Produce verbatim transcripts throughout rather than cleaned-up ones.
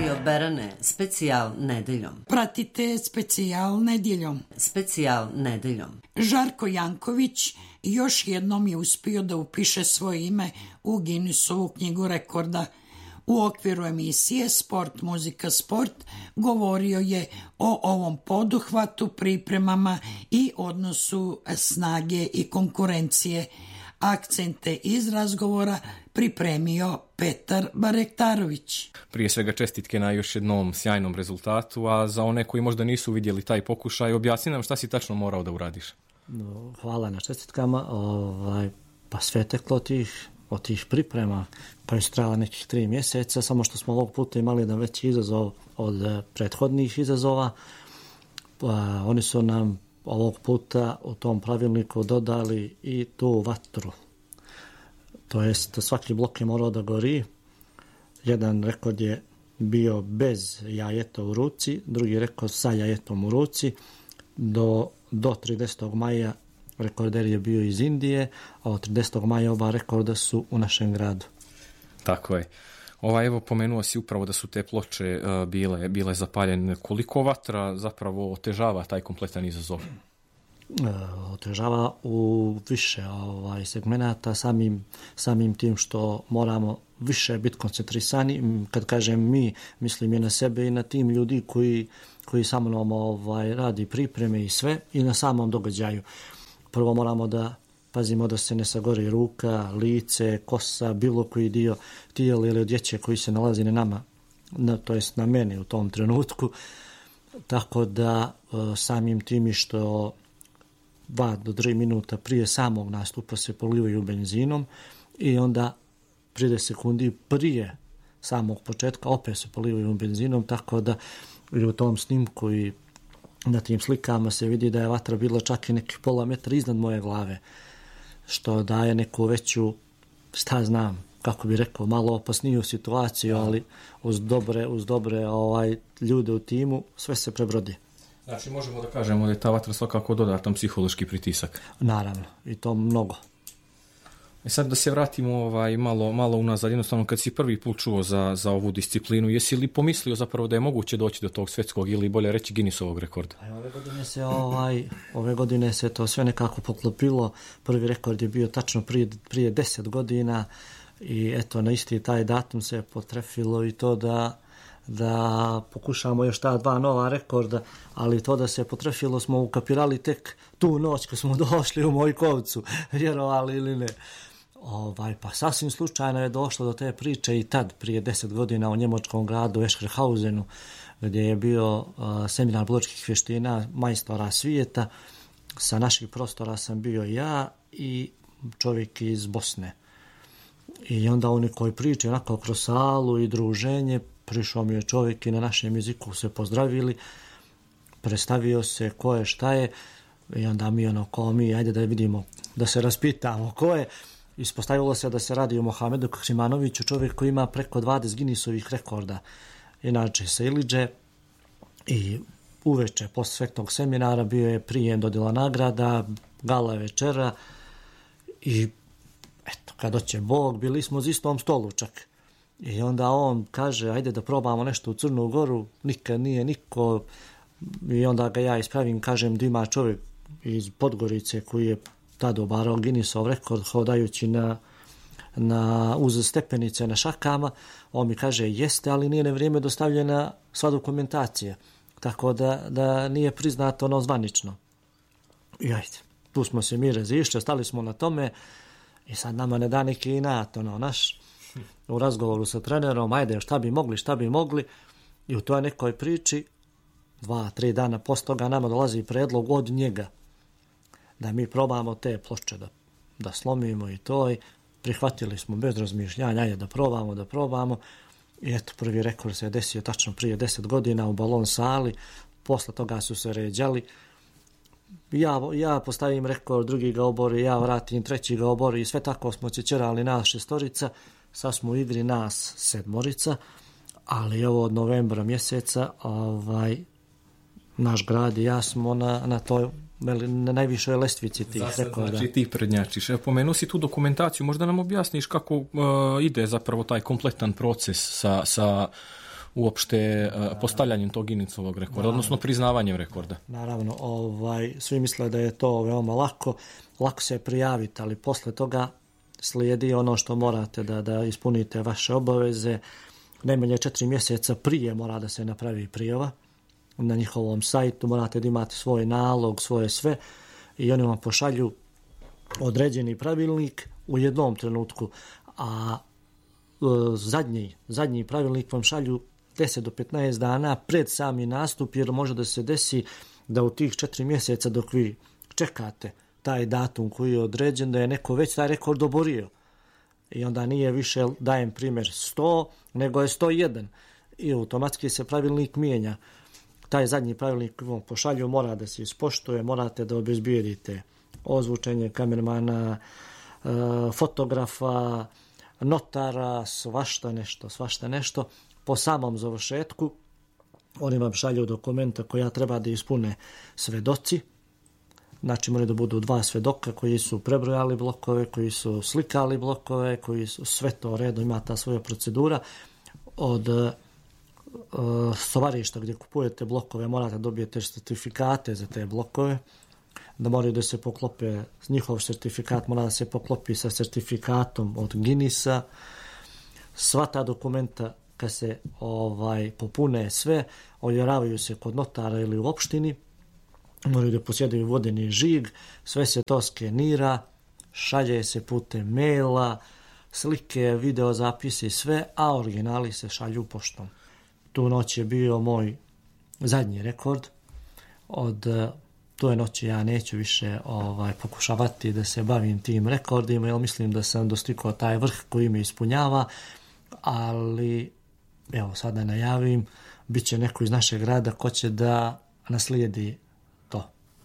Radio Berane, specijal nedeljom. Pratite specijal nedeljom. Specijal nedeljom. Žarko Janković još jednom je uspio da upiše svoje ime u Guinnessovu knjigu rekorda. U okviru emisije Sport, muzika, sport govorio je o ovom poduhvatu, pripremama i odnosu snage i konkurencije. Akcente iz razgovora pripremio Petar Barektarović. Prije svega čestitke na još jednom sjajnom rezultatu, a za one koji možda nisu vidjeli taj pokušaj, objasni nam šta si tačno morao da uradiš. Hvala na čestitkama. Ovaj, pa sve teklo od tih, od tih priprema, pa je trajala nekih tri mjeseca, samo što smo ovog puta imali jedan veći izazov od prethodnih izazova. Pa, oni su nam ovog puta u tom pravilniku dodali i tu vatru. To jest, svaki blok je morao da gori. Jedan rekord je bio bez jajeta u ruci, drugi rekord sa jajetom u ruci. Do, do tridesetog maja rekorder je bio iz Indije, a od tridesetog maja oba rekorda su u našem gradu. Tako je. Ova, evo, pomenuo si upravo da su te ploče uh, bile, bile zapaljene. Koliko vatra zapravo otežava taj kompletan izazov? Uh, otežava u više ovaj, segmenata, samim, samim tim što moramo više biti koncentrisani. Kad kažem mi, mislim i na sebe i na tim ljudi koji, koji sa mnom ovaj, radi pripreme i sve i na samom događaju. Prvo moramo da pazimo da se ne sagori ruka, lice, kosa, bilo koji dio tijela ili odjeće koji se nalazi na nama, na, to jest na meni u tom trenutku. Tako da samim tim što dva do tri minuta prije samog nastupa se polivaju benzinom i onda trideset sekundi prije samog početka opet se polivaju benzinom, tako da i u tom snimku i na tim slikama se vidi da je vatra bila čak i nekih pola metra iznad moje glave, što daje neku veću, šta znam, kako bi rekao, malo opasniju situaciju, ali uz dobre, uz dobre ovaj, ljude u timu sve se prebrodi. Znači možemo da kažemo da je ta vatra svakako dodatan psihološki pritisak. Naravno, i to mnogo. E sad da se vratimo ovaj, malo, malo unazad, jednostavno kad si prvi put čuo za, za ovu disciplinu, jesi li pomislio zapravo da je moguće doći do tog svjetskog ili bolje reći Guinnessovog rekorda? Ove godine se, ovaj, ove godine se to sve nekako poklopilo. Prvi rekord je bio tačno prije, prije deset godina i eto na isti taj datum se potrefilo i to da da pokušamo još ta dva nova rekorda, ali to da se potrefilo smo ukapirali tek tu noć kad smo došli u Mojkovcu, vjerovali ili ne. Ovaj, pa sasvim slučajno je došlo do te priče i tad, prije deset godina u njemačkom gradu Escherhausenu, gdje je bio uh, seminar borilačkih vještina majstora svijeta. Sa naših prostora sam bio ja i čovjek iz Bosne. I onda oni koji priče onako kroz salu i druženje, prišao mi je čovjek i na našem jeziku se pozdravili, predstavio se ko je, šta je, i onda mi ono, ko mi, ajde da vidimo, da se raspitamo ko je. Ispostavilo se da se radi o Mohamedu Kaksimanoviću, čovjek koji ima preko dvadeset Guinnessovih rekorda. Inače se iliđe i uveče posle svetog seminara bio je prijem dodjela nagrada, gala večera i eto, kad doće Bog, bili smo za istom stolu čak. I onda on kaže, ajde da probamo nešto u Crnu Goru, nikad nije niko. I onda ga ja ispravim, kažem da ima čovjek iz Podgorice koji je tada obarao Guinnessov rekord hodajući na, na, uz stepenice na šakama. On mi kaže, jeste, ali nije na vrijeme dostavljena sva dokumentacija. Tako da, da nije priznato ono zvanično. I ajde, tu smo se mi razišli, stali smo na tome i sad nama ne da neki inat, ono, naš, u razgovoru sa trenerom, ajde, šta bi mogli, šta bi mogli, i u toj nekoj priči, dva, tri dana posle toga nama dolazi predlog od njega da mi probamo te ploče da, da slomimo i to, i prihvatili smo bez razmišljanja, ajde da probamo, da probamo, i eto, prvi rekord se je desio tačno prije deset godina u balon sali, posle toga su se ređali, ja, ja postavim rekord, drugi ga obori, ja vratim, treći ga obori, i sve tako smo ćerali nas šestorica. Sad smo u igri nas sedmorica, ali evo od novembra mjeseca ovaj, naš grad i ja smo na, na toj na najvišoj lestvici tih rekorda. Znači ti prednjačiš. Pomenu si tu dokumentaciju, možda nam objasniš kako uh, ide zapravo taj kompletan proces sa, sa uopšte uh, postavljanjem tog Guinnessovog rekorda, naravno, odnosno priznavanjem rekorda? Naravno, ovaj, svi misle da je to veoma lako, lako se prijaviti, ali posle toga slijedi ono što morate da, da ispunite vaše obaveze. Najmanje četiri mjeseca prije mora da se napravi prijava na njihovom sajtu, morate da imate svoj nalog, svoje sve i oni vam pošalju određeni pravilnik u jednom trenutku, a e, zadnji, zadnji pravilnik vam šalju deset do petnaest dana pred sami nastup, jer može da se desi da u tih četiri mjeseca dok vi čekate taj datum koji je određen, da je neko već taj rekord oborio. I onda nije više, dajem primjer, sto, nego je sto jedan. I automatski se pravilnik mijenja. Taj zadnji pravilnik koji vam pošalju mora da se ispoštuje, morate da obezbijedite ozvučenje kamermana, fotografa, notara, svašta nešto, svašta nešto. Po samom završetku oni vam šalju dokumenta koja treba da ispune svedoci. Znači moraju da budu dva svedoka koji su prebrojali blokove, koji su slikali blokove, koji su sve to redom, ima ta svoja procedura. Od uh, stovarišta gdje kupujete blokove morate dobijete certifikate za te blokove, da moraju da se poklope, njihov certifikat mora da se poklopi sa certifikatom od Guinnessa. Sva ta dokumenta kad se ovaj, popune sve, ovjeravaju se kod notara ili u opštini, moraju da posjeduju vodeni žig, sve se to skenira, šalje se putem maila, slike, video zapisi, sve, a originali se šalju poštom. Tu noć je bio moj zadnji rekord. Od toj noći ja neću više ovaj, pokušavati da se bavim tim rekordima, jer mislim da sam dostigao taj vrh koji me ispunjava, ali evo sad da najavim, bit će neko iz našeg grada ko će da naslijedi to.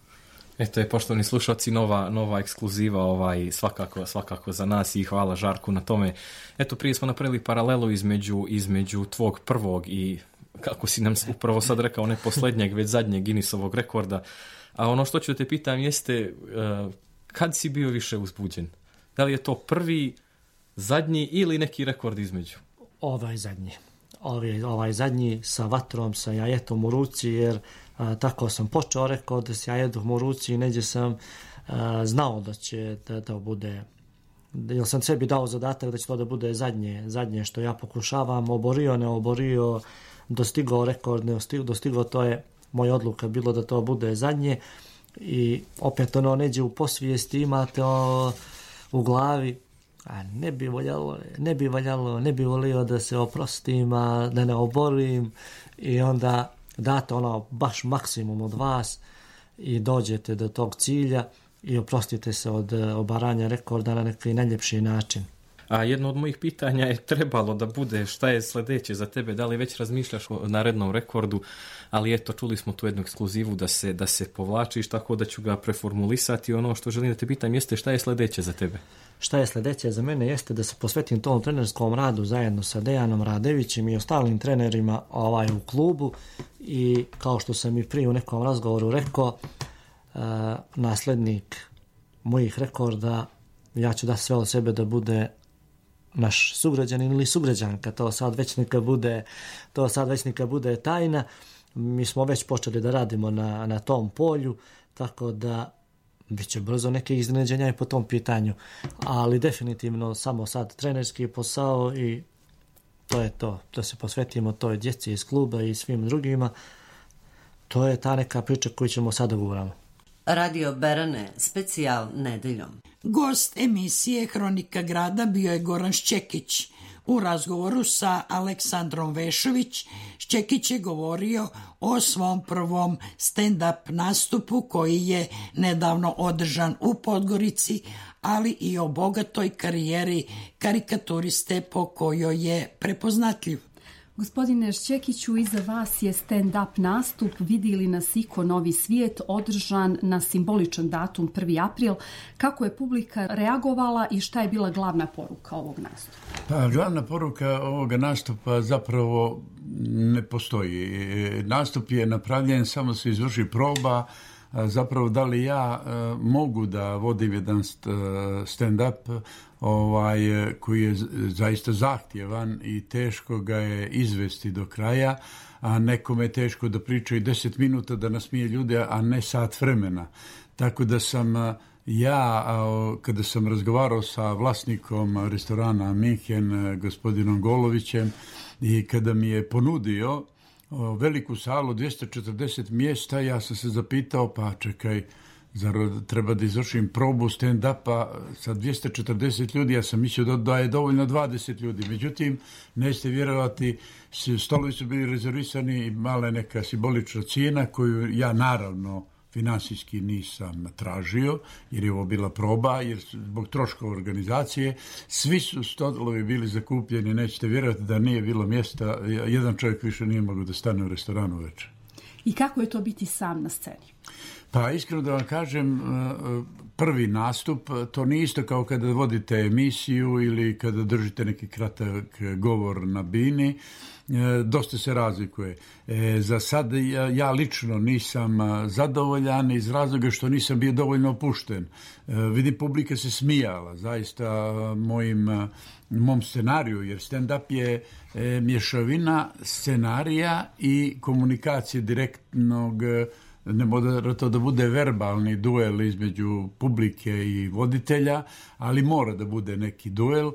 Eto je, poštovani slušalci, nova, nova ekskluziva ovaj, svakako, svakako za nas i hvala Žarku na tome. Eto, prije smo napravili paralelu između, između tvog prvog i, kako si nam upravo sad rekao, ne posljednjeg, već zadnjeg Guinnessovog rekorda. A ono što ću da te pitam jeste, uh, kad si bio više uzbuđen? Da li je to prvi, zadnji ili neki rekord između? Ovaj zadnji. Ovaj, ovaj zadnji sa vatrom, sa jajetom u ruci, jer a, tako sam počeo rekord s jajetom u ruci i neđe sam a, znao da će da, da bude, jer sam sebi dao zadatak da će to da bude zadnje, zadnje što ja pokušavam, oborio, ne oborio, dostigao rekord, ne dostigao, to je moja odluka bilo da to bude zadnje i opet ono neđe u posvijesti imate o, u glavi, a ne bi voljalo, ne bi valjalo, ne bi volio da se oprostim, a da ne oborim i onda date ono baš maksimum od vas i dođete do tog cilja i oprostite se od obaranja rekorda na neki najljepši način. A jedno od mojih pitanja je trebalo da bude šta je sljedeće za tebe, da li već razmišljaš o narednom rekordu, ali eto, čuli smo tu jednu ekskluzivu da se, da se povlačiš, tako da ću ga preformulisati. Ono što želim da te pitam jeste šta je sljedeće za tebe? Šta je sljedeće za mene jeste da se posvetim tom trenerskom radu zajedno sa Dejanom Radevićem i ostalim trenerima ovaj, u klubu i kao što sam i prije u nekom razgovoru rekao, uh, nasljednik mojih rekorda, ja ću da sve od sebe da bude naš sugrađanin ili sugrađanka, to sad već neka bude, to sad već neka bude tajna. Mi smo već počeli da radimo na, na tom polju, tako da bit će brzo neke iznenađenja i po tom pitanju, ali definitivno samo sad trenerski posao i to je to, da se posvetimo toj djeci iz kluba i svim drugima, to je ta neka priča koju ćemo sada govoriti. Radio Berane, specijal nedeljom. Gost emisije Hronika grada bio je Goran Šćekić. U razgovoru sa Aleksandrom Vešović, Šćekić je govorio o svom prvom stand-up nastupu koji je nedavno održan u Podgorici, ali i o bogatoj karijeri karikaturiste po kojoj je prepoznatljiv. Gospodine Šćekiću, iza vas je stand-up nastup Vidjeli nas iko Novi svijet, održan na simboličan datum prvi april. Kako je publika reagovala i šta je bila glavna poruka ovog nastupa? Pa, glavna poruka ovoga nastupa zapravo ne postoji. Nastup je napravljen, samo se izvrši proba. Zapravo da li ja mogu da vodim jedan stand-up, ovaj, koji je zaista zahtjevan i teško ga je izvesti do kraja, a nekome je teško da priča i deset minuta da nasmije ljude, a ne sat vremena. Tako da sam ja, kada sam razgovarao sa vlasnikom restorana Minhen, gospodinom Golovićem, i kada mi je ponudio veliku salu, dvjesto četrdeset mjesta, ja sam se zapitao, pa čekaj, zar treba da izvršim probu stand-upa sa dvjesto četrdeset ljudi? Ja sam mislio da je dovoljno dvadeset ljudi. Međutim, nećete vjerovati, stolovi su bili rezervisani i mala neka simbolična cijena koju ja naravno finansijski nisam tražio, jer je ovo bila proba, jer zbog troškova organizacije svi su stolovi bili zakupljeni, nećete vjerovati da nije bilo mjesta, jedan čovjek više nije mogao da stane u restoranu večer. I kako je to biti sam na sceni? Pa iskreno da vam kažem, prvi nastup, to nije isto kao kada vodite emisiju ili kada držite neki kratak govor na bini, dosta se razlikuje. E, za sad ja, ja lično nisam zadovoljan iz razloga što nisam bio dovoljno opušten. E, vidim, publika se smijala zaista mojim, mom scenariju, jer stand-up je e, mješavina scenarija i komunikacije direktnog, ne mora to da bude verbalni duel između publike i voditelja, ali mora da bude neki duel.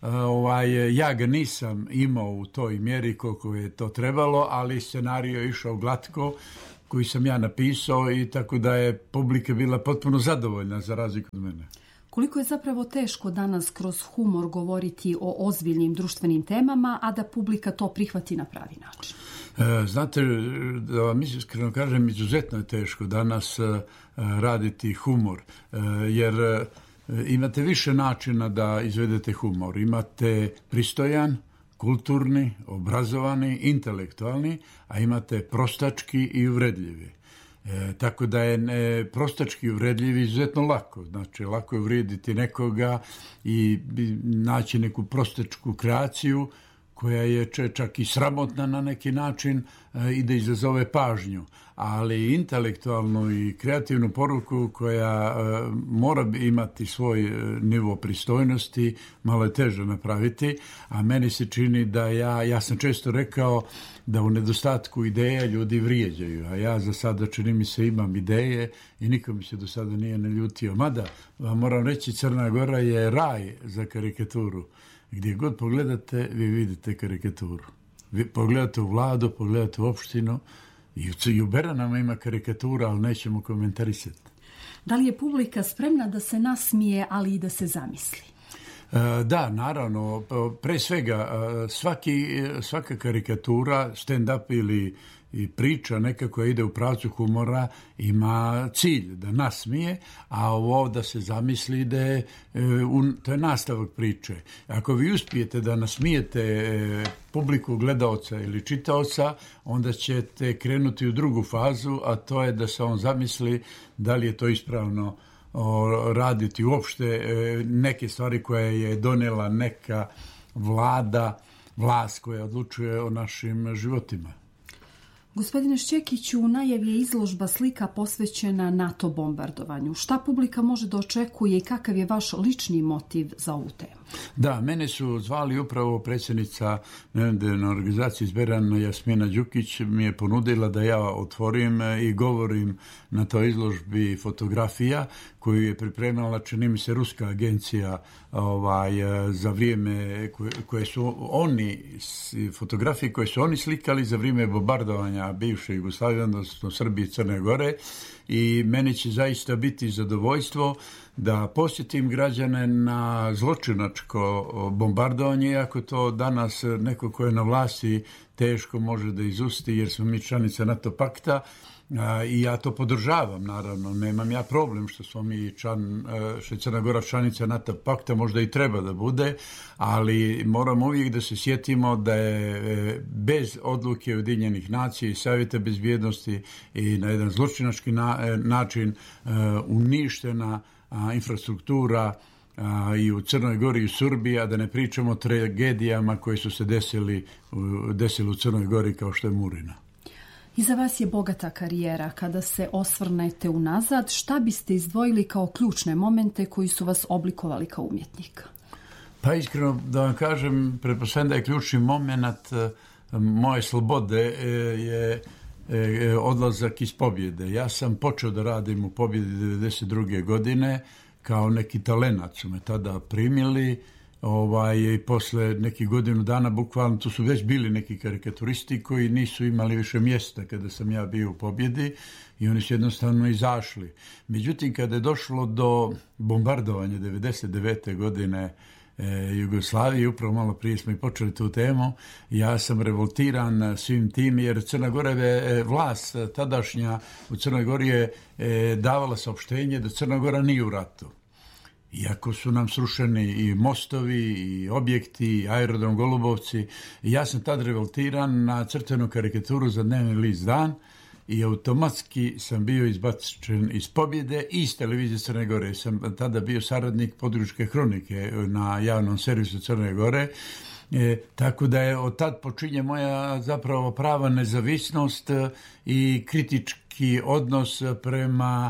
Ovaj, ja ga nisam imao u toj mjeri koliko je to trebalo, ali scenario je išao glatko, koji sam ja napisao, i tako da je publika bila potpuno zadovoljna za razliku od mene. Koliko je zapravo teško danas kroz humor govoriti o ozbiljnim društvenim temama, a da publika to prihvati na pravi način? Znate, da vam iskreno kažem, izuzetno je teško danas raditi humor, jer imate više načina da izvedete humor. Imate pristojan, kulturni, obrazovani, intelektualni, a imate prostački i uvredljivi. E, tako da je ne, prostački uvredljivi izuzetno lako. Znači, lako je uvrijediti nekoga i naći neku prostačku kreaciju koja je čak i sramotna na neki način e, i da izazove pažnju. Ali intelektualnu i kreativnu poruku koja e, mora imati svoj nivo pristojnosti, malo je teže napraviti, a meni se čini da ja, ja sam često rekao da u nedostatku ideja ljudi vrijeđaju, a ja za sada, čini mi se, imam ideje i niko mi se do sada nije naljutio. Mada, vam moram reći, Crna Gora je raj za karikaturu. Gdje god pogledate, vi vidite karikaturu. Vi pogledate u vladu, pogledate u opštinu, i u Beranama ima karikatura, ali nećemo komentarisati. Da li je publika spremna da se nasmije, ali i da se zamisli? Da, naravno. Pre svega, svaki, svaka karikatura, stand-up ili i priča neka koja ide u pravcu humora ima cilj da nasmije, a ovo da se zamisli da je, to je nastavak priče. Ako vi uspijete da nasmijete publiku gledaoca ili čitaoca, onda ćete krenuti u drugu fazu, a to je da se on zamisli da li je to ispravno raditi uopšte neke stvari koje je donela neka vlada, vlast koja odlučuje o našim životima. Gospodine Šćekiću, u najavi je izložba slika posvećena NATO bombardovanju. Šta publika može da očekuje i kakav je vaš lični motiv za ovu temu? Da, mene su zvali upravo predsjednica nevladine organizacije iz Berana, Jasmina Đukić, mi je ponudila da ja otvorim i govorim na toj izložbi fotografija koju je pripremala, čini mi se, ruska agencija ovaj, za vrijeme koje, koje su oni, fotografije koje su oni slikali za vrijeme bombardovanja bivše Jugoslavije, odnosno Srbije i Crne Gore, i meni će zaista biti zadovoljstvo da posjetim građane na zločinačko bombardovanje, iako to danas neko ko je na vlasti teško može da izusti, jer smo mi članica NATO pakta, i ja to podržavam, naravno. Nemam ja problem što smo mi član, što je Crna Gora članica NATO pakta, možda i treba da bude, ali moramo uvijek da se sjetimo da je bez odluke Ujedinjenih nacija i Savjeta bezbjednosti i na jedan zločinački na, način uništena infrastruktura i u Crnoj Gori i u Srbiji, a da ne pričamo o tragedijama koje su se desili, desili u Crnoj Gori kao što je Murina. Iza vas je bogata karijera. Kada se osvrnete unazad, šta biste izdvojili kao ključne momente koji su vas oblikovali kao umjetnika? Pa iskreno da vam kažem, pretpostavljam da je ključni moment moje slobode je odlazak iz pobjede. Ja sam počeo da radim u pobjedi devedeset druge godine kao neki talenat, su me tada primili. Ovaj, i posle nekih godinu dana bukvalno tu su već bili neki karikaturisti koji nisu imali više mjesta kada sam ja bio u pobjedi i oni su jednostavno izašli. Međutim, kada je došlo do bombardovanja devedeset devete godine e, Jugoslavije, upravo malo prije smo i počeli tu temu, ja sam revoltiran svim tim jer Crna Gora je vlast tadašnja u Crnoj Gori je e, davala saopštenje da Crna Gora nije u ratu. Iako su nam srušeni i mostovi, i objekti, i aerodrom Golubovci. I ja sam tad revoltiran na crtenu karikaturu za dnevni list Dan i automatski sam bio izbačen iz pobjede i iz televizije Crne Gore. Sam tada bio saradnik Podgoričke hronike na javnom servisu Crne Gore. E, tako da je od tad počinje moja zapravo prava nezavisnost i kritički odnos prema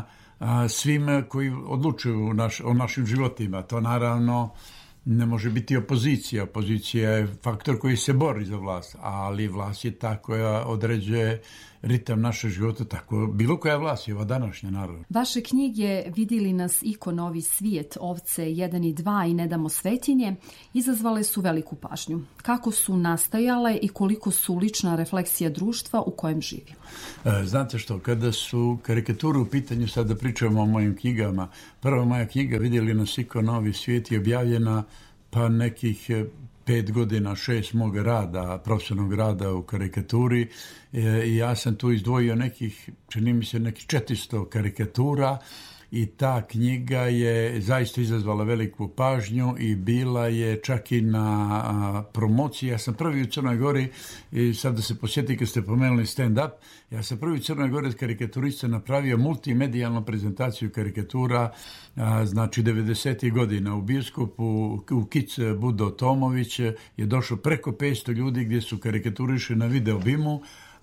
svim koji odlučuju naš, o našim životima. To naravno ne može biti opozicija. Opozicija je faktor koji se bori za vlast, ali vlast je ta koja određuje ritam našeg života, tako bilo koja vlast je ova današnja, naravno. Vaše knjige Vidjeli nas iko novi svijet, Ovce jedan i dva i Ne damo svetinje izazvale su veliku pažnju. Kako su nastajale i koliko su lična refleksija društva u kojem živimo? Znate što, kada su karikature u pitanju, sada pričamo o mojim knjigama, prva moja knjiga Vidjeli nas iko novi svijet je objavljena pa nekih pet godina, šest mog rada, profesionalnog rada u karikaturi i ja sam tu izdvojio nekih, čini mi se, nekih četiristo karikatura i ta knjiga je zaista izazvala veliku pažnju i bila je čak i na promociji. Ja sam prvi u Crnoj Gori, i sad da se posjeti kad ste pomenuli stand-up, ja sam prvi u Crnoj Gori od karikaturista napravio multimedijalnu prezentaciju karikatura, a, znači devedesetih godina u bioskopu u Kic Budo Tomović je došlo preko petsto ljudi gdje su karikaturiše na video bimu,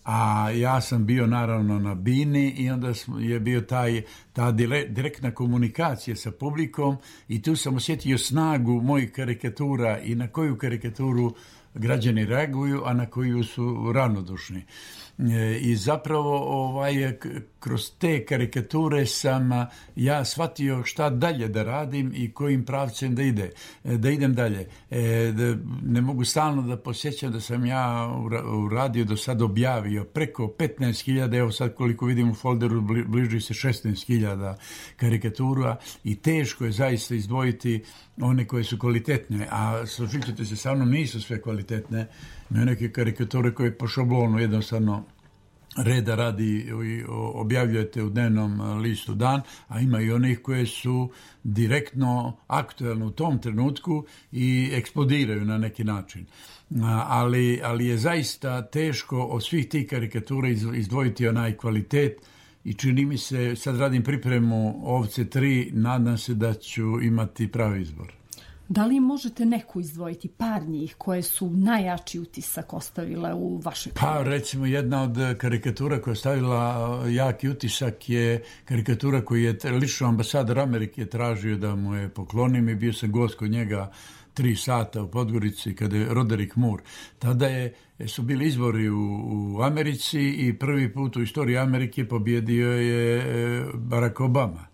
a ja sam bio naravno na bini i onda je bio taj, ta direktna komunikacija sa publikom i tu sam osjetio snagu mojih karikatura i na koju karikaturu građani reaguju, a na koju su ravnodušni. I zapravo ovaj, kroz te karikature sam ja shvatio šta dalje da radim i kojim pravcem da ide, da idem dalje. Da ne mogu stalno da posjećam da sam ja uradio do sad objavio preko petnaest hiljada, evo sad koliko vidim u folderu bliži se šesnaest hiljada karikatura i teško je zaista izdvojiti one koje su kvalitetne, a složit ćete se sa mnom, nisu sve kvalitetne. Ima neke karikature koje po šablonu jednostavno reda radi objavljujete u dnevnom listu Dan, a ima i onih koje su direktno aktuelne u tom trenutku i eksplodiraju na neki način. Ali, ali je zaista teško od svih tih karikatura izdvojiti onaj kvalitet i čini mi se, sad radim pripremu Ovce tri, nadam se da ću imati pravi izbor. Da li možete neku izdvojiti, par njih koje su najjači utisak ostavile u vašoj knjigi? Pa recimo jedna od karikatura koja je stavila jaki utisak je karikatura koju je lično ambasador Amerike tražio da mu je poklonim i bio sam gost kod njega tri sata u Podgorici kada je Roderick Moore. Tada je, su bili izbori u, u Americi i prvi put u istoriji Amerike pobjedio je Barack Obama.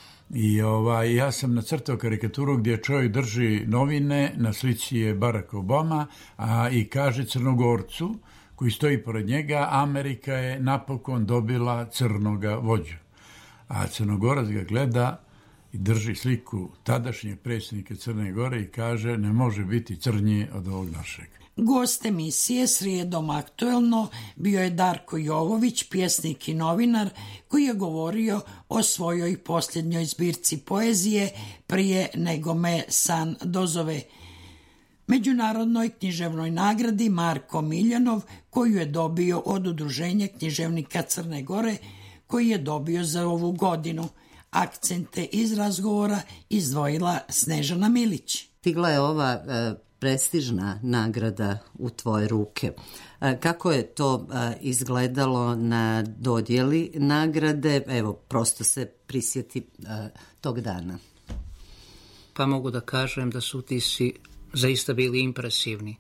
I ovaj, ja sam nacrtao karikaturu gdje čovjek drži novine, na slici je Barack Obama, a i kaže Crnogorcu koji stoji pored njega, Amerika je napokon dobila crnoga vođu. A Crnogorac ga gleda i drži sliku tadašnjeg predsjednika Crne Gore i kaže ne može biti crnji od ovog našeg. Gost emisije Srijedom aktuelno bio je Darko Jovović, pjesnik i novinar, koji je govorio o svojoj posljednjoj zbirci poezije Prije nego me san dozove, međunarodnoj književnoj nagradi Marko Miljanov, koju je dobio od Udruženja književnika Crne Gore, koji je dobio za ovu godinu. Akcente iz razgovora izdvojila Snežana Milić. Stigla je ova e, prestižna nagrada u tvoje ruke. E, kako je to e, izgledalo na dodjeli nagrade? Evo, prosto se prisjeti e, tog dana. Pa mogu da kažem da su utisci zaista bili impresivni.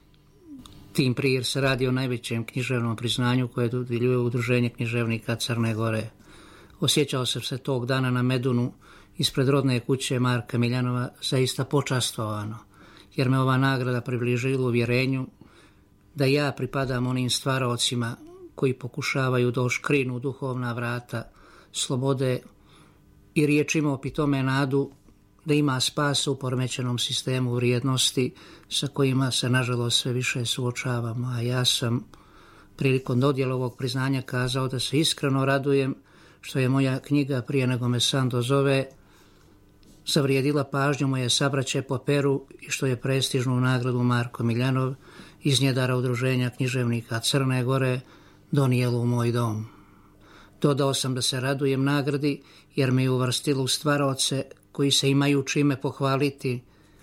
Tim prije jer se radi o najvećem književnom priznanju koje dodjeljuje Udruženje književnika Crne Gore. Osjećao sam se tog dana na Medunu ispred rodne kuće Marka Miljanova zaista počastvovano, jer me ova nagrada približila uvjerenju da ja pripadam onim stvaraocima koji pokušavaju da oškrinu duhovna vrata slobode i riječima opitome nadu da ima spasa u poremećenom sistemu vrijednosti sa kojima se nažalost sve više suočavamo. A ja sam prilikom dodjela ovog priznanja kazao da se iskreno radujem što je moja knjiga Prije nego me san dozove zavrijedila pažnju moje sabraće po peru i što je prestižnu nagradu Marko Miljanov iz njedara Udruženja književnika Crne Gore donijelo u moj dom. Dodao sam da se radujem nagradi jer me je uvrstilo u stvaraoce koji se imaju čime pohvaliti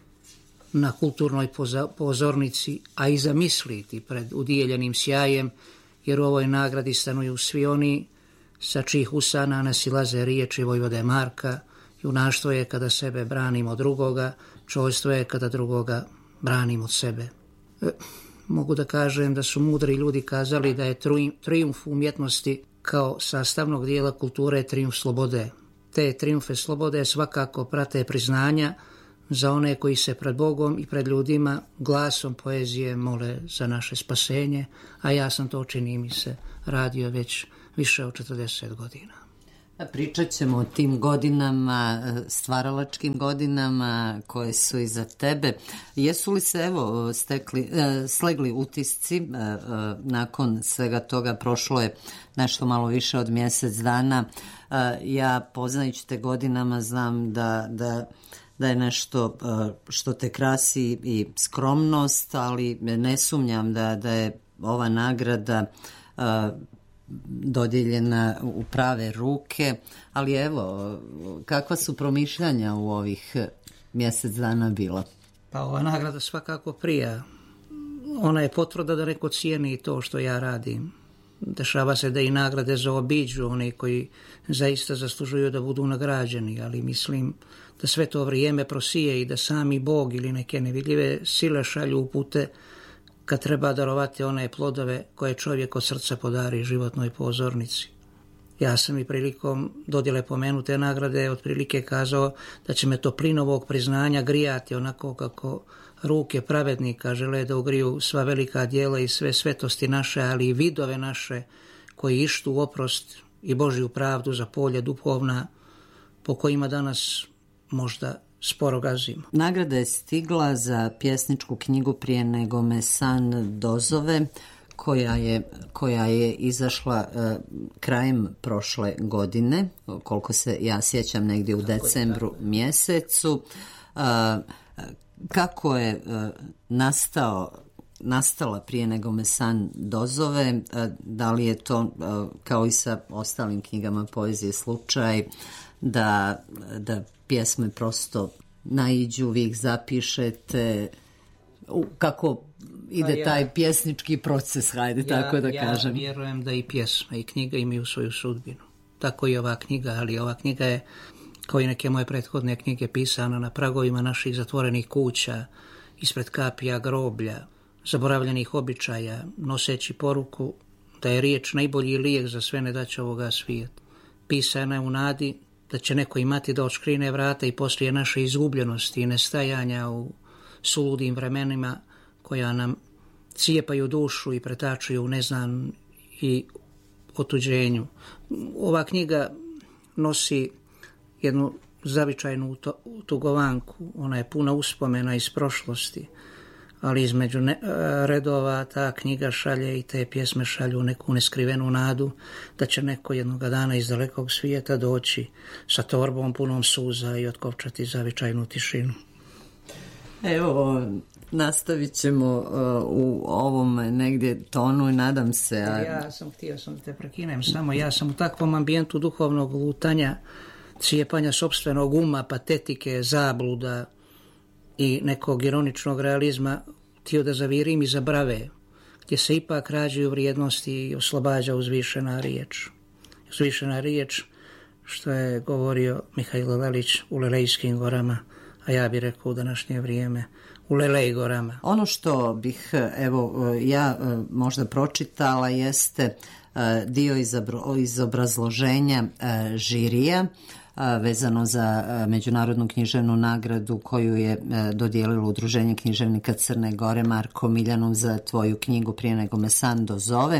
na kulturnoj pozornici, a i zamisliti pred udijeljenim sjajem, jer u ovoj nagradi stanuju svi oni sa čijih usana nasilaze riječi Vojvode Marka. Junaštvo je kada sebe branimo od drugoga, čojstvo je kada drugoga branimo od sebe. E, mogu da kažem da su mudri ljudi kazali da je trijumf umjetnosti kao sastavnog dijela kulture trijumf slobode. Te trijumfe slobode svakako prate priznanja za one koji se pred Bogom i pred ljudima glasom poezije mole za naše spasenje, a ja sam to, čini mi se, radio već više od četrdeset godina. Pričat ćemo o tim godinama, stvaralačkim godinama koje su iza tebe. Jesu li se evo stekli, slegli utisci nakon svega toga? Prošlo je nešto malo više od mjesec dana. Ja poznajući te godinama znam da, da, da je nešto što te krasi i skromnost, ali ne sumnjam da, da je ova nagrada dodijeljena u prave ruke, ali evo, kakva su promišljanja u ovih mjesec dana bila? Pa ova nagrada svakako prija. Ona je potvrda da neko cijeni to što ja radim. Dešava se da i nagrade zaobiđu one koji zaista zaslužuju da budu nagrađeni, ali mislim da sve to vrijeme prosije i da sami Bog ili neke nevidljive sile šalju upute kad treba darovati one plodove koje čovjek od srca podari životnoj pozornici. Ja sam i prilikom dodjele pomenute nagrade otprilike kazao da će me toplina ovog priznanja grijati onako kako ruke pravednika žele da ugriju sva velika djela i sve svetosti naše, ali i vidove naše koji ištu oprost i Božju pravdu za polje duhovna po kojima danas možda sporo gazimo. Nagrada je stigla za pjesničku knjigu Prije nego me san dozove, koja je, koja je izašla uh, krajem prošle godine, koliko se ja sjećam, negdje u tako decembru je, mjesecu. Uh, kako je uh, nastao nastala Prije nego me san dozove? Uh, da li je to uh, kao i sa ostalim knjigama poezije slučaj da, da pjesme prosto naiđu, vi ih zapišete, kako ide ja, taj pjesnički proces, hajde ja, tako da ja kažem. Ja vjerujem da i pjesma i knjiga imaju svoju sudbinu. Tako i ova knjiga, ali ova knjiga je, kao i neke moje prethodne knjige, pisana na pragovima naših zatvorenih kuća, ispred kapija groblja, zaboravljenih običaja, noseći poruku da je riječ najbolji lijek za sve nedaće ovoga svijeta. Pisana je u nadi da će neko imati da odškrine vrata i poslije naše izgubljenosti i nestajanja u suludim vremenima koja nam cijepaju dušu i pretačuju u neznan i otuđenju. Ova knjiga nosi jednu zavičajnu tugovanku, ona je puna uspomena iz prošlosti, ali između ne, redova ta knjiga šalje i te pjesme šalju neku neskrivenu nadu da će neko jednoga dana iz dalekog svijeta doći sa torbom punom suza i otkopčati zavičajnu tišinu. Evo, nastavit ćemo uh, u ovom negdje tonu i nadam se... A... Ja sam htio sam da te prekinem samo, ja sam u takvom ambijentu duhovnog lutanja, cijepanja sopstvenog uma, patetike, zabluda i nekog ironičnog realizma htio da zavirim i zabrave, gdje se ipak rađaju vrijednosti i oslobađa uzvišena riječ. Uzvišena riječ, što je govorio Mihajlo Lelić u Lelejskim gorama, a ja bih rekao u današnje vrijeme u Lelej gorama. Ono što bih evo ja možda pročitala jeste dio iz obrazloženja žirija vezano za međunarodnu književnu nagradu koju je dodijelilo Udruženje književnika Crne Gore Marko Miljanov za tvoju knjigu Prije nego me san dozove.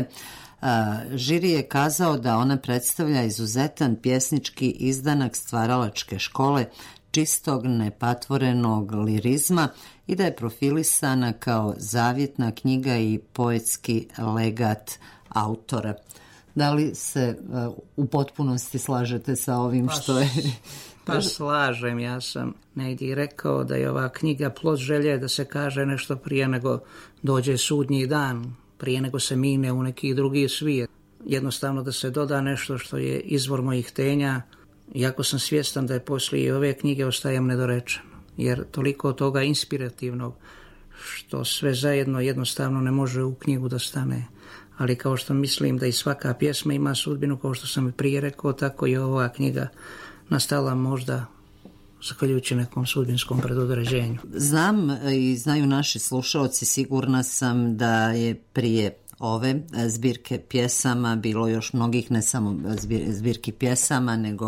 Žiri je kazao da ona predstavlja izuzetan pjesnički izdanak stvaralačke škole, čistog, nepatvorenog lirizma i da je profilisana kao zavjetna knjiga i poetski legat autora. Da li se uh, u potpunosti slažete sa ovim pa, što je... Pa slažem, ja sam negdje rekao da je ova knjiga plod želje da se kaže nešto prije nego dođe sudnji dan, prije nego se mine u neki drugi svijet. Jednostavno da se doda nešto što je izvor mojih tenja, iako sam svjestan da je poslije ove knjige ostajem nedorečen, jer toliko toga inspirativnog što sve zajedno jednostavno ne može u knjigu da stane. Ali kao što mislim da i svaka pjesma ima sudbinu, kao što sam i prije rekao, tako i ova knjiga nastala možda zahvaljujući nekom sudbinskom predodređenju. Znam i znaju naši slušalci, sigurna sam da je prije ove zbirke pjesama bilo još mnogih, ne samo zbirki pjesama, nego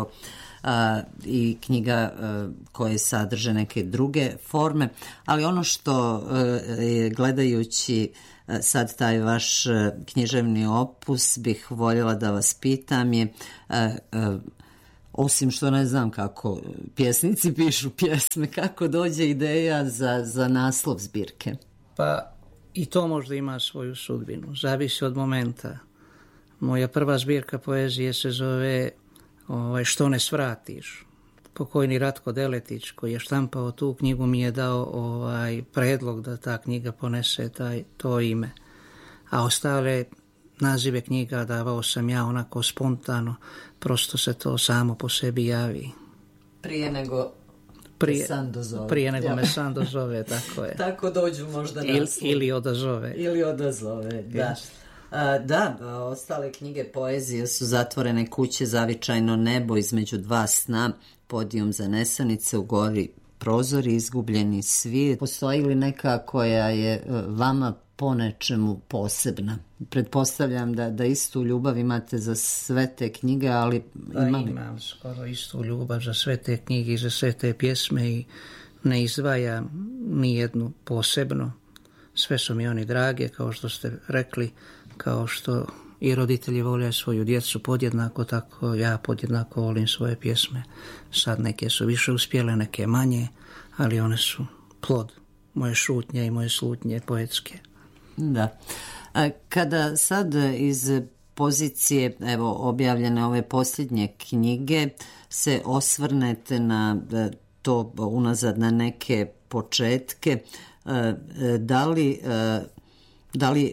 a, i knjiga a, koje sadrže neke druge forme, ali ono što a, je gledajući a, sad taj vaš a, književni opus bih voljela da vas pitam je a, a, osim što ne znam kako pjesnici pišu pjesme, kako dođe ideja za, za naslov zbirke? Pa i to možda ima svoju sudbinu, zavisi od momenta. Moja prva zbirka poezije se zove ovaj, Što ne svratiš. Pokojni Ratko Deletić, koji je štampao tu knjigu, mi je dao ovaj, predlog da ta knjiga ponese taj, to ime. A ostale nazive knjiga davao sam ja onako spontano, prosto se to samo po sebi javi. Prije nego prije, san dozove. Prije nego ja. me san dozove, tako je. Tako dođu možda Il, naslov. Ili odazove. Ili odazove, da. A, da, ostale knjige poezije su Zatvorene kuće, Zavičajno nebo, Između dva sna, Podijum za nesanice, U gori prozori, Izgubljeni svijet. Postoji li neka koja je vama po nečemu posebna? Pretpostavljam da, da istu ljubav imate za sve te knjige, ali ima li... Imam skoro istu ljubav za sve te knjige i za sve te pjesme i ne izdvajam ni jednu posebno. Sve su mi oni drage, kao što ste rekli, kao što i roditelji vole svoju djecu podjednako, tako ja podjednako volim svoje pjesme. Sad neke su više uspjele, neke manje, ali one su plod moje šutnje i moje slutnje poetske. Da. A kada sad iz pozicije evo objavljene ove posljednje knjige se osvrnete na to unazad na neke početke, da li da li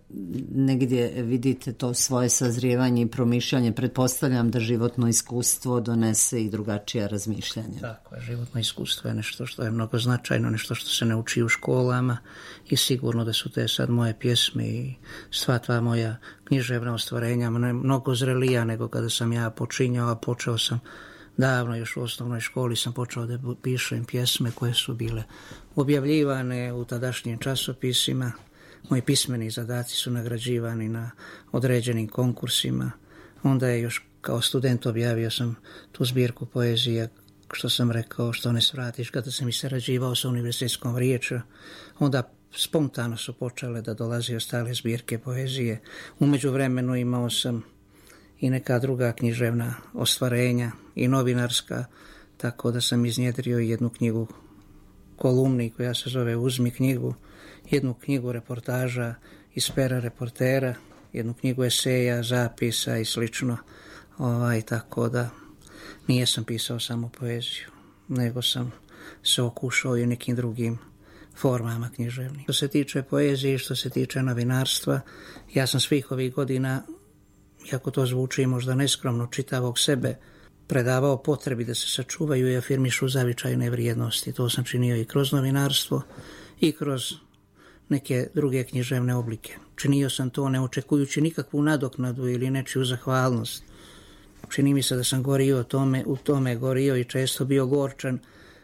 negdje vidite to svoje sazrijevanje i promišljanje? Pretpostavljam da životno iskustvo donese i drugačija razmišljanja. Tako je, životno iskustvo je nešto što je mnogo značajno, nešto što se ne uči u školama i sigurno da su te sad moje pjesme i sva ta moja književna ostvarenja mnogo zrelija nego kada sam ja počinjao, a počeo sam davno, još u osnovnoj školi sam počeo da pišem pjesme koje su bile objavljivane u tadašnjim časopisima. Moji pismeni zadaci su nagrađivani na određenim konkursima. Onda je još kao student objavio sam tu zbirku poezije, što sam rekao, Što ne svratiš, kada sam i sarađivao sa univerzitetskom riječju. Onda spontano su počele da dolazi ostale zbirke poezije. U međuvremenu imao sam i neka druga književna ostvarenja i novinarska, tako da sam iznjedrio jednu knjigu kolumni koja se zove Uzmi knjigu, jednu knjigu reportaža iz pera reportera, jednu knjigu eseja, zapisa i slično. Ovaj, tako da nije sam pisao samo poeziju, nego sam se okušao i nekim drugim formama književnih. Što se tiče poezije, što se tiče novinarstva, ja sam svih ovih godina, iako to zvuči možda neskromno, čitavog sebe predavao potrebi da se sačuvaju i afirmišu zavičajne vrijednosti. To sam činio i kroz novinarstvo i kroz neke druge književne oblike. Činio sam to ne očekujući nikakvu nadoknadu ili nečiju zahvalnost. Čini mi se da sam gorio tome, u tome gorio i često bio gorčan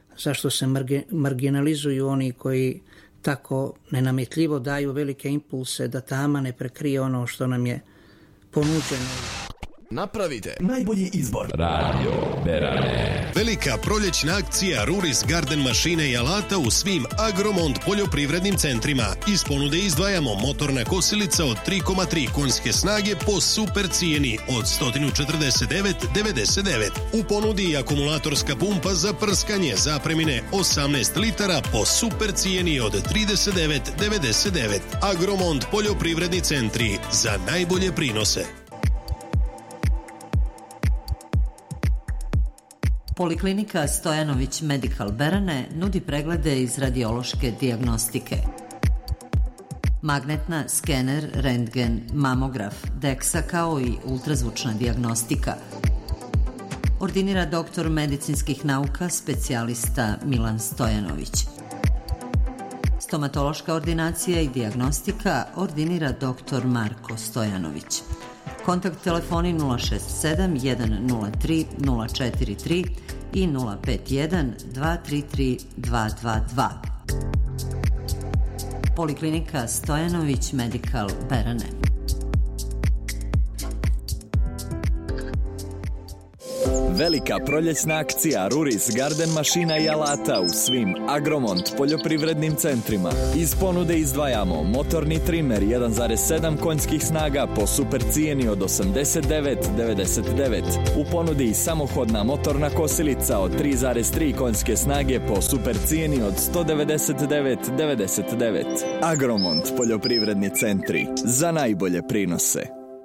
zašto se marge, marginalizuju oni koji tako nenametljivo daju velike impulse da tama ne prekrije ono što nam je ponuđeno. Napravite najbolji izbor. Radio Berane. Velika proljećna akcija Ruris Garden mašine i alata u svim Agromont poljoprivrednim centrima. Iz ponude izdvajamo motorna kosilica od tri zarez tri konjske snage po super cijeni od sto četrdeset devet zarez devedeset devet. U ponudi i akumulatorska pumpa za prskanje zapremine osamnaest litara po super cijeni od trideset devet zarez devedeset devet. Agromont poljoprivredni centri za najbolje prinose. Poliklinika Stojanović Medical Berane nudi preglede iz radiološke dijagnostike. Magnetna, skener, rentgen, mamograf, deksa kao i ultrazvučna dijagnostika. Ordinira doktor medicinskih nauka, specijalista Milan Stojanović. Stomatološka ordinacija i dijagnostika ordinira doktor Marko Stojanović. Kontakt telefoni nula šest sedam jedan nula tri nula četiri tri i nula pet jedan dva tri tri dva dva dva. Poliklinika Stojanović Medical Berane. Velika proljećna akcija Ruris Garden mašina i alata u svim Agromont poljoprivrednim centrima. Iz ponude izdvajamo motorni trimer jedan zarez sedam konjskih snaga po super cijeni od osamdeset devet zarez devedeset devet. U ponudi i samohodna motorna kosilica od tri zarez tri konjske snage po super cijeni od sto devedeset devet zarez devedeset devet. Agromont poljoprivredni centri za najbolje prinose.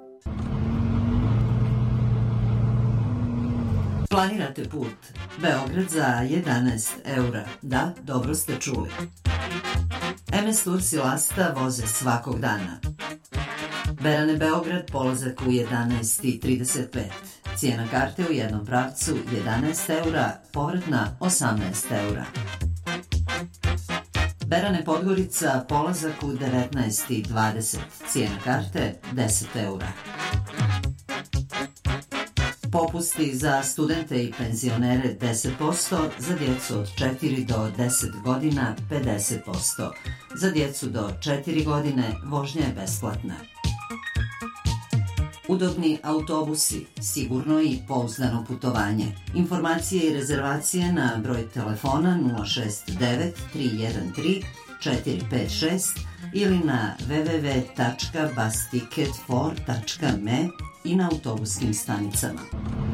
Planirate put Beograd za jedanaest eura. Da, dobro ste čuli. em es Tours i Lasta voze svakog dana. Berane Beograd, polazak u jedanaest i trideset pet. Cijena karte u jednom pravcu jedanaest eura, povratna osamnaest eura. Berane Podgorica, polazak u devetnaest i dvadeset. Cijena karte deset eura. Popusti za studente i penzionere deset posto, za djecu od četiri do deset godina pedeset posto. Za djecu do četiri godine vožnja je besplatna. Udobni autobusi, sigurno i pouzdano putovanje. Informacije i rezervacije na broj telefona nula šest devet tri jedan tri četiri pet šest ili na w w w tačka bus ticket for tačka me i na autobuskim stanicama.